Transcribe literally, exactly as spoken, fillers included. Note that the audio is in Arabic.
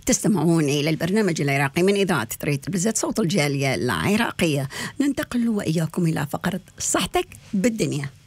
تستمعون إلى البرنامج العراقي من إذاعة تريد بلزت صوت الجالية العراقية. ننتقل وإياكم إلى فقرة صحتك بالدنيا.